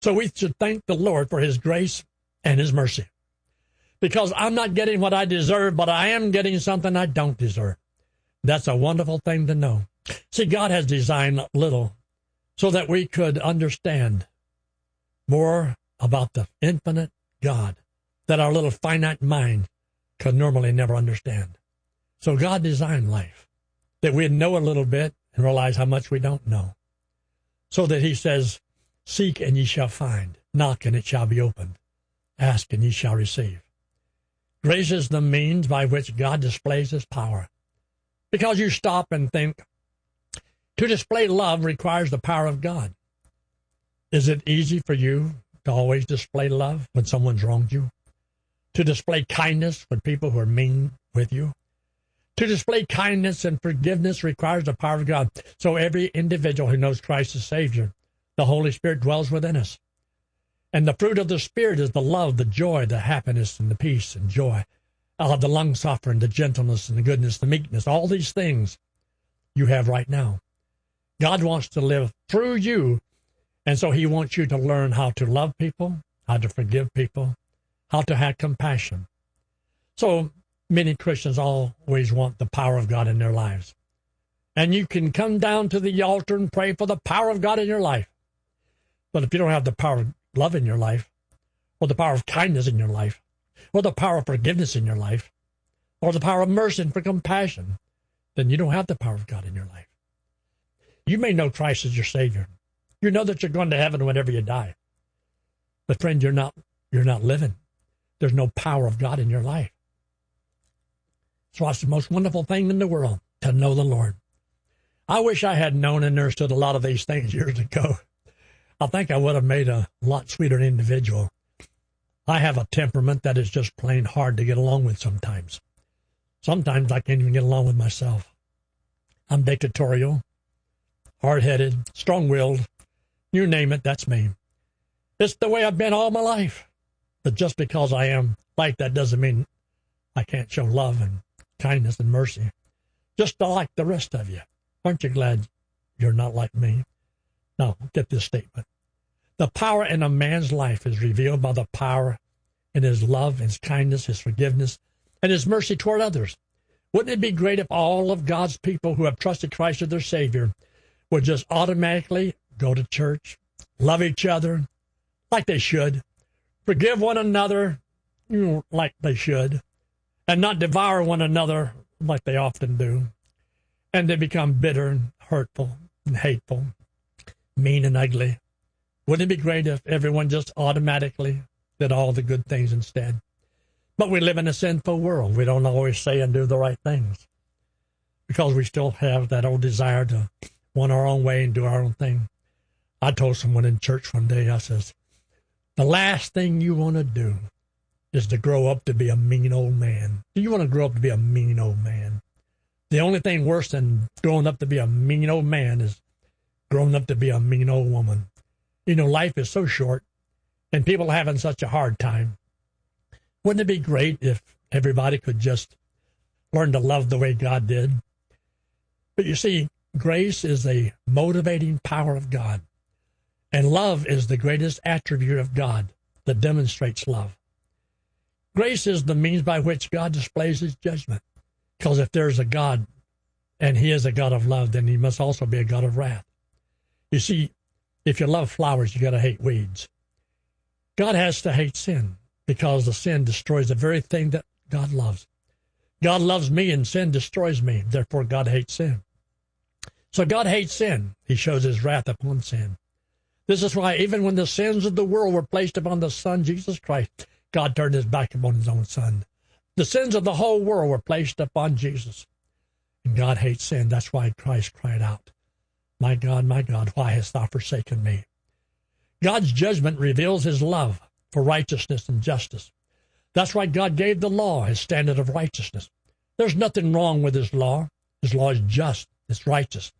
So we should thank the Lord for his grace and his mercy. Because I'm not getting what I deserve, but I am getting something I don't deserve. That's a wonderful thing to know. See, God has designed little so that we could understand more about the infinite God that our little finite mind could normally never understand. So God designed life that we'd know a little bit and realize how much we don't know. So that he says, seek and ye shall find, knock and it shall be opened, ask and ye shall receive. Grace is the means by which God displays his power. Because you stop and think, to display love requires the power of God. Is it easy for you to always display love when someone's wronged you? To display kindness with people who are mean with you? To display kindness and forgiveness requires the power of God. So every individual who knows Christ as Savior, the Holy Spirit dwells within us. And the fruit of the Spirit is the love, the joy, the happiness, and the peace and joy. The long-suffering, the gentleness, and the goodness, the meekness, all these things you have right now. God wants to live through you, and so he wants you to learn how to love people, how to forgive people, how to have compassion. So many Christians always want the power of God in their lives. And you can come down to the altar and pray for the power of God in your life. But if you don't have the power of love in your life, or the power of kindness in your life, or the power of forgiveness in your life, or the power of mercy and for compassion, then you don't have the power of God in your life. You may know Christ as your Savior. You know that you're going to heaven whenever you die. But friend, you're not living. There's no power of God in your life. So it's the most wonderful thing in the world to know the Lord. I wish I had known and understood a lot of these things years ago. I think I would have made a lot sweeter individual. I have a temperament that is just plain hard to get along with sometimes. Sometimes I can't even get along with myself. I'm dictatorial, hard-headed, strong-willed. You name it, that's me. It's the way I've been all my life. But just because I am like that doesn't mean I can't show love and kindness and mercy. Just like the rest of you. Aren't you glad you're not like me? Now, get this statement. The power in a man's life is revealed by the power in his love, his kindness, his forgiveness, and his mercy toward others. Wouldn't it be great if all of God's people who have trusted Christ as their Savior would just automatically go to church, love each other like they should, forgive one another like they should, and not devour one another like they often do, and they become bitter and hurtful and hateful, mean and ugly? Wouldn't it be great if everyone just automatically did all the good things instead? But we live in a sinful world. We don't always say and do the right things because we still have that old desire to want our own way and do our own thing. I told someone in church one day, I says, the last thing you want to do is to grow up to be a mean old man. Do you want to grow up to be a mean old man? The only thing worse than growing up to be a mean old man is growing up to be a mean old woman. You know, life is so short, and people are having such a hard time. Wouldn't it be great if everybody could just learn to love the way God did? But you see, grace is a motivating power of God, and love is the greatest attribute of God that demonstrates love. Grace is the means by which God displays his judgment, because if there's a God, and he is a God of love, then he must also be a God of wrath. You see, if you love flowers, you got to hate weeds. God has to hate sin because the sin destroys the very thing that God loves. God loves me and sin destroys me. Therefore, God hates sin. So God hates sin. He shows his wrath upon sin. This is why even when the sins of the world were placed upon the Son, Jesus Christ, God turned his back upon his own Son. The sins of the whole world were placed upon Jesus. And God hates sin. That's why Christ cried out, my God, why hast thou forsaken me? God's judgment reveals his love for righteousness and justice. That's why God gave the law, his standard of righteousness. There's nothing wrong with his law. His law is just. It's righteous.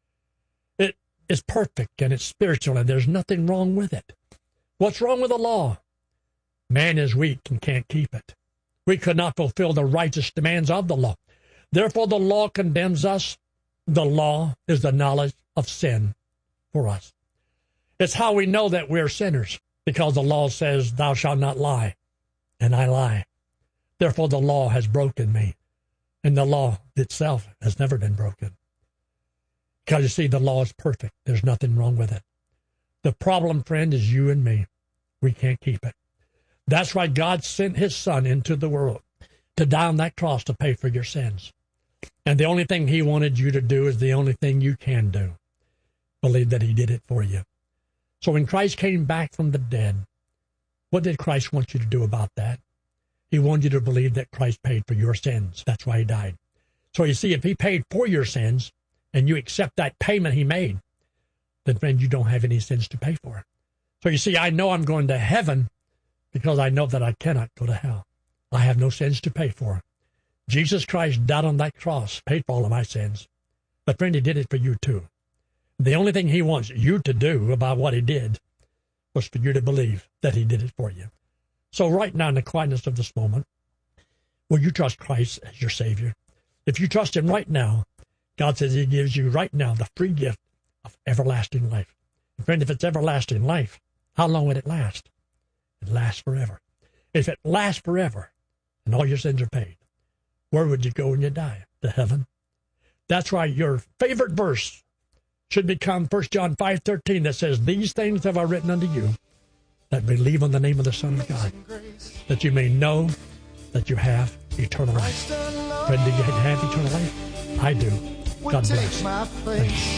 It is perfect and it's spiritual, and there's nothing wrong with it. What's wrong with the law? Man is weak and can't keep it. We could not fulfill the righteous demands of the law. Therefore, the law condemns us. The law is the knowledge of sin for us. It's how we know that we're sinners, because the law says, thou shalt not lie, and I lie. Therefore, the law has broken me, and the law itself has never been broken. Because you see, the law is perfect. There's nothing wrong with it. The problem, friend, is you and me. We can't keep it. That's why God sent his Son into the world to die on that cross to pay for your sins. And the only thing he wanted you to do is the only thing you can do. Believe that he did it for you. So when Christ came back from the dead, what did Christ want you to do about that? He wanted you to believe that Christ paid for your sins. That's why he died. So you see, if he paid for your sins and you accept that payment he made, then friend, you don't have any sins to pay for. So you see, I know I'm going to heaven because I know that I cannot go to hell. I have no sins to pay for. Jesus Christ died on that cross, paid for all of my sins. But friend, he did it for you too. The only thing he wants you to do about what he did was for you to believe that he did it for you. So right now, in the quietness of this moment, will you trust Christ as your Savior? If you trust him right now, God says he gives you right now the free gift of everlasting life. And friend, if it's everlasting life, how long would it last? It lasts forever. If it lasts forever and all your sins are paid, where would you go when you die? To heaven. That's why your favorite verse should become 1 John 5:13 that says, these things have I written unto you that believe on the name of the Son of God, that you may know that you have eternal life. Friend, do you have eternal life? I do. God bless. Thanks.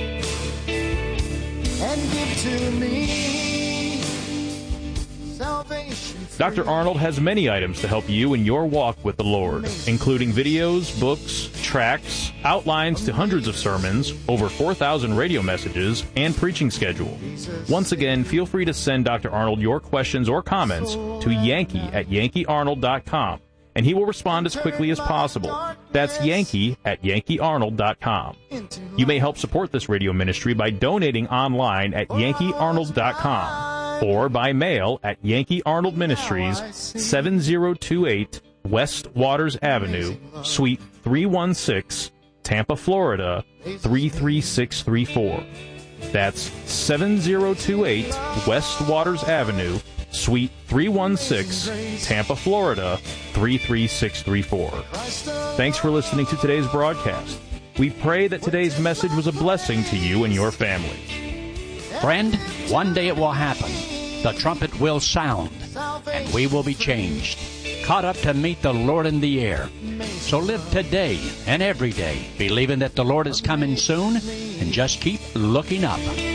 And give to me salvation. Dr. Arnold has many items to help you in your walk with the Lord, including videos, books, tracts, outlines to hundreds of sermons, over 4,000 radio messages, and preaching schedule. Once again, feel free to send Dr. Arnold your questions or comments to yankee@yankeearnold.com, and he will respond as quickly as possible. That's yankee@yankeearnold.com. You may help support this radio ministry by donating online at yankeearnold.com or by mail at Yankee Arnold Ministries, 7028 West Waters Avenue, Suite 316, Tampa, Florida, 33634. That's 7028 West Waters Avenue, Suite 316, Tampa, Florida, 33634. Thanks for listening to today's broadcast. We pray that today's message was a blessing to you and your family. Friend, one day it will happen. The trumpet will sound, and we will be changed, caught up to meet the Lord in the air. So live today and every day, believing that the Lord is coming soon, and just keep looking up.